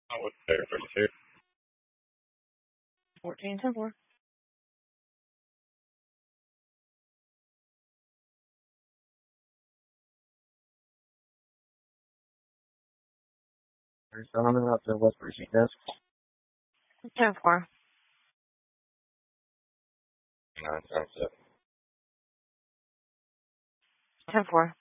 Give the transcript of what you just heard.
Oh, what's there? 32. 14-10-4. There's Donovan up to West Precinct desk. 10-4. 977. 10-4.